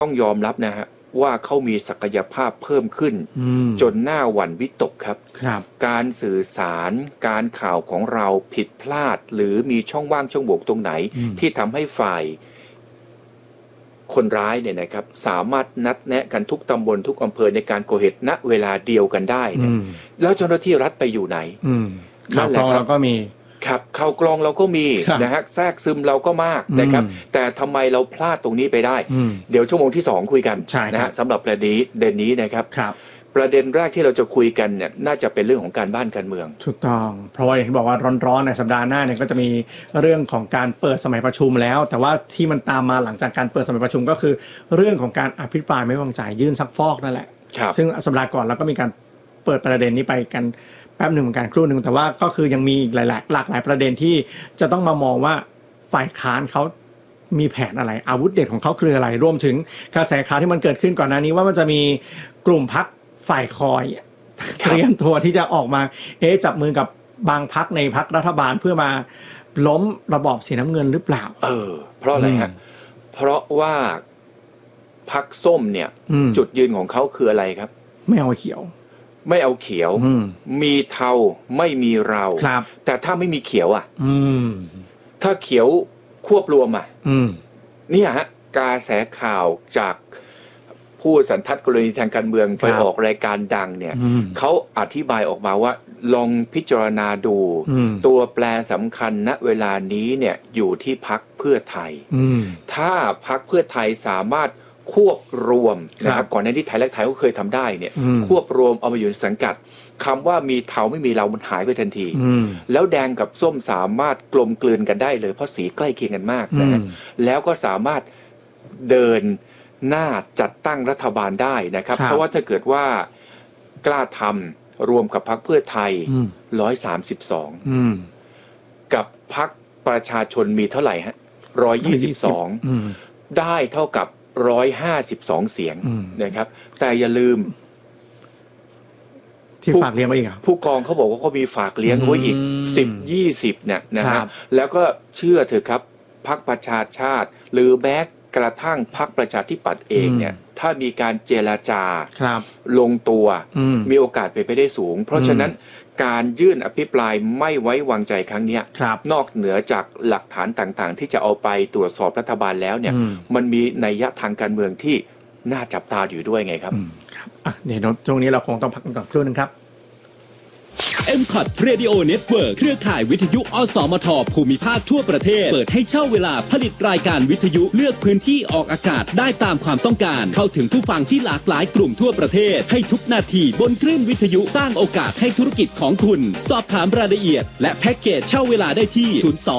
ต้องยอมรับนะฮะว่าเขามีศักยภาพเพิ่มขึ้นจนหน้าหวั่นวิตกครับการสื่อสารการข่าวของเราผิดพลาดหรือมีช่องว่างช่องโหว่ตรงไหนที่ทำให้ฝ่ายคนร้ายเนี่ยนะครับสามารถนัดแนะกันทุกตำบลทุกอำเภอในการก่อเหตุณเวลาเดียวกันได้เนี่ยแล้วเจ้าหน้าที่รัฐไปอยู่ไหนนั่นแหละครับก็มีครับข่าวกรองเราก็มีนะฮะแทรกซึมเราก็มากนะครับแต่ทำไมเราพลาดตรงนี้ไปได้เดี๋ยวชั่วโมงที่2คุยกันนะฮะสำหรับประเด็นนี้นะครับประเด็นแรกที่เราจะคุยกันเนี่ยน่าจะเป็นเรื่องของการบ้านการเมืองถูกต้องเพราะว่าอย่างที่บอกว่าร้อนๆในสัปดาห์หน้าเนี่ยก็จะมีเรื่องของการเปิดสมัยประชุมแล้วแต่ว่าที่มันตามมาหลังจากการเปิดสมัยประชุมก็คือเรื่องของการอภิปรายไม่ไว้วางใจยื่นซักฟอกนั่นแหละซึ่งสัปดาห์ก่อนเราก็มีการเปิดประเด็นนี้ไปกันแป๊บหนึ่งเหมือนกันครู่นึงแต่ว่าก็คือยังมีหลากหลายประเด็นที่จะต้องมามองว่าฝ่ายค้านเขามีแผนอะไรอาวุธเด็ดของเขาคืออะไรรวมถึงกระแสข่าวที่มันเกิดขึ้นก่อนหน้านี้ว่ามันจะมีกลุ่มพรรคฝ่ายคอยเตรียมตัวที่จะออกมาจับมือกับบางพรรคในพรรครัฐบาลเพื่อมาล้มระบอบสีน้ำเงินหรือเปล่าเพราะอะไรฮะเพราะว่าพรรคส้มเนี่ยจุดยืนของเขาคืออะไรครับไม่เอาเขียวมีเทาไม่มีเราแต่ถ้าไม่มีเขียวถ้าเขียวควบรวมเนี่ยฮะกระแสข่าวจากผู้สันทัดกรณีทางการเมืองไปออกรายการดังเนี่ยเขาอธิบายออกมาว่าลองพิจารณาดูตัวแปรสำคัญณเวลานี้เนี่ยอยู่ที่พรรคเพื่อไทยถ้าพรรคเพื่อไทยสามารถควบรวมนะครับก่อนหน้าที่ไทยและไทยก็เคยทำได้เนี่ยควบรวมเอามาอยู่ในสังกัดคำว่ามีเทาไม่มีเรามันหายไปทันทีแล้วแดงกับส้มสามารถกลมกลืนกันได้เลยเพราะสีใกล้เคียงกันมากนะฮะแล้วก็สามารถเดินหน้าจัดตั้งรัฐบาลได้นะครับเพราะว่าถ้าเกิดว่ากล้าทำรวมกับพรรคเพื่อไทย132กับพรรคประชาชนมีเท่าไหร่ฮะ122ได้เท่ากับ152เสียงนะครับแต่อย่าลืมที่ฝากเลี้ยงไว้อีกผู้กองเขาบอกว่าเขามีฝากเลี้ยงไว้อีก10-20เนี่ยนะครับแล้วก็เชื่อเถอะครับพรรคประชาชาติหรือแม้กระทั่งพรรคประชาธิปัตย์เองเนี่ยถ้ามีการเจรจาลงตัวมีโอกาสไปได้สูงเพราะฉะนั้นการยื่นอภิปรายไม่ไว้วางใจครั้งนี้นอกเหนือจากหลักฐานต่างๆที่จะเอาไปตรวจสอบรัฐบาลแล้วเนี่ยมันมีนัยยะทางการเมืองที่น่าจับตาอยู่ด้วยไงครับเดี๋ยวช่วงนี้เราคงต้องพักกันก่อนครู่นึงครับ MCOT Radio Network เครือข่ายวิทยุอสมทภูมิภาคทั่วประเทศเปิดให้เช่าเวลาผลิตรายการวิทยุเลือกพื้นที่ออกอากาศได้ตามความต้องการเข้าถึงผู้ฟังที่หลากหลายกลุ่มทั่วประเทศให้ทุกนาทีบนคลื่นวิทยุสร้างโอกาสให้ธุรกิจของคุณสอบถามรายละเอียดและแพ็กเกจเช่าเวลาได้ที่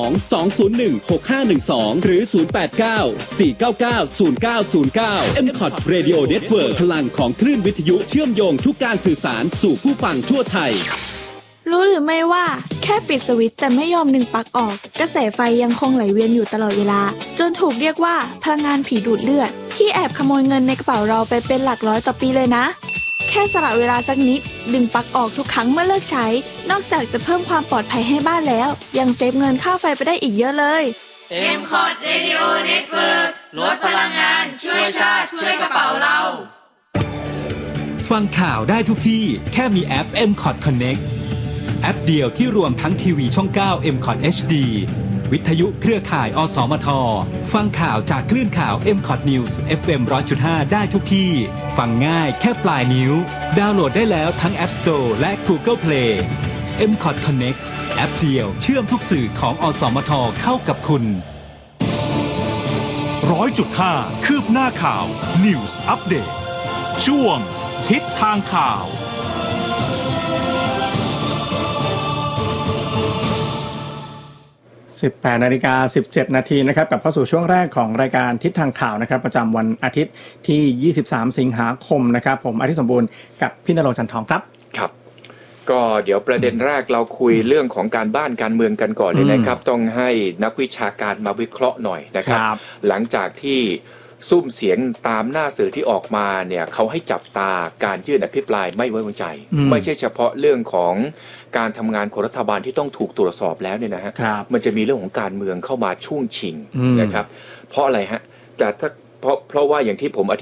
02-201-6512หรือ089-499-0909 MCOT Radio Network พลังของคลื่นวิทยุเชื่อมโยงทุกการสื่อสารสู่ผู้ฟังทั่วไทยรู้หรือไม่ว่าแค่ปิดสวิตช์แต่ไม่ยอมดึงปลั๊กออกกระแสไฟยังคงไหลเวียนอยู่ตลอดเวลาจนถูกเรียกว่าพลังงานผีดูดเลือดที่แอบขโมยเงินในกระเป๋าเราไปเป็นหลักร้อยต่อปีเลยนะแค่สละเวลาสักนิดดึงปลั๊กออกทุกครั้งเมื่อเลิกใช้นอกจากจะเพิ่มความปลอดภัยให้บ้านแล้วยังเซฟเงินค่าไฟไปได้อีกเยอะเลย MCOT Radio Network ลดพลังงานช่วยชาติช่วยกระเป๋าเราฟังข่าวได้ทุกที่แค่มีแอป MCOT Connectแอปเดียวที่รวมทั้งทีวีช่อง 9 MCOT HD วิทยุเครือข่ายอสมทฟังข่าวจากคลื่นข่าว MCOT News FM 100.5 ได้ทุกที่ฟังง่ายแค่ปลายนิ้วดาวน์โหลดได้แล้วทั้ง App Store และ Google Play MCOT Connect แอปเดียวเชื่อมทุกสื่อของอสมทเข้ากับคุณ 100.5 คืบหน้าข่าว News Update ช่วงทิศทางข่าว 18:17 น.นะครับกลับเข้าสู่ช่วงแรกของรายการทิศทางข่าวนะครับประจำวันอาทิตย์ที่23สิงหาคมนะครับผมอาทิตย์สมบูรณ์กับพี่ณรงค์จันทร์ทองครับครับก็เดี๋ยวประเด็นแรกเราคุยเรื่องของการบ้านการเมืองกันก่อนเลยนะครับต้องให้นักวิชาการมาวิเคราะห์หน่อยนะครับหลังจากที่ซุ่มเสียงตามหน้าสื่อที่ออกมาเนี่ยเขาให้จับตาการยื่นอภิปรายไม่ไว้วางใจไม่ใช่เฉพาะเรื่องของการทำงานของรัฐบาลที่ต้องถูกตรวจสอบแล้วเนี่ยนะฮะมันจะมีเรื่องของการเมืองเข้ามาช่วงชิงนะครับเพราะอะไรฮะแต่ถ้าเพราะว่าอย่างที่ผม